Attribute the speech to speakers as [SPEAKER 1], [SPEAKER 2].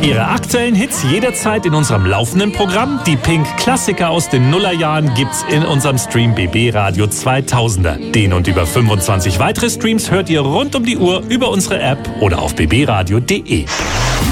[SPEAKER 1] Ihre aktuellen Hits jederzeit in unserem laufenden Programm. Die Pink-Klassiker aus den Nullerjahren gibt's in unserem Stream BB Radio 2000er. Den und über 25 weitere Streams hört ihr rund um die Uhr über unsere App oder auf bbradio.de.